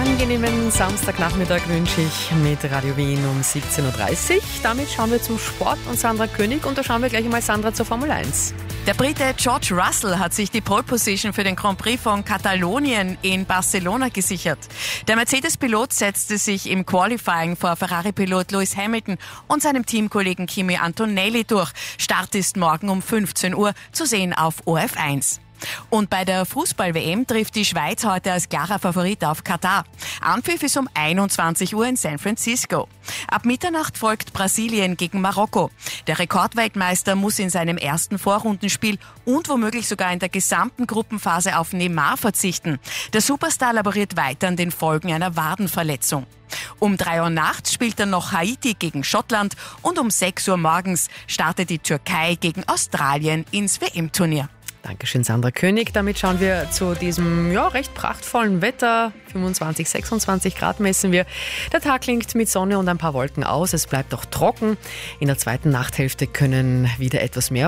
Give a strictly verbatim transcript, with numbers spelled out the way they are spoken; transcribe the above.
angenehmen Samstagnachmittag wünsche ich mit Radio Wien um siebzehn Uhr dreißig. Damit schauen wir zum Sport und Sandra König und da schauen wir gleich einmal, Sandra, zur Formel eins. Der Brite George Russell hat sich die Pole Position für den Grand Prix von Katalonien in Barcelona gesichert. Der Mercedes-Pilot setzte sich im Qualifying vor Ferrari-Pilot Lewis Hamilton und seinem Teamkollegen Kimi Antonelli durch. Start ist morgen um fünfzehn Uhr, zu sehen auf O R F eins. Und bei der Fußball-W M trifft die Schweiz heute als klarer Favorit auf Katar. Anpfiff ist um einundzwanzig Uhr in San Francisco. Ab Mitternacht folgt Brasilien gegen Marokko. Der Rekordweltmeister muss in seinem ersten Vorrundenspiel und womöglich sogar in der gesamten Gruppenphase auf Neymar verzichten. Der Superstar laboriert weiter an den Folgen einer Wadenverletzung. Um drei Uhr nachts spielt dann noch Haiti gegen Schottland und um sechs Uhr morgens startet die Türkei gegen Australien ins W M-Turnier. Dankeschön, Sandra König. Damit schauen wir zu diesem ja, recht prachtvollen Wetter. fünfundzwanzig, sechsundzwanzig Grad messen wir. Der Tag klingt mit Sonne und ein paar Wolken aus. Es bleibt auch trocken. In der zweiten Nachthälfte können wieder etwas mehr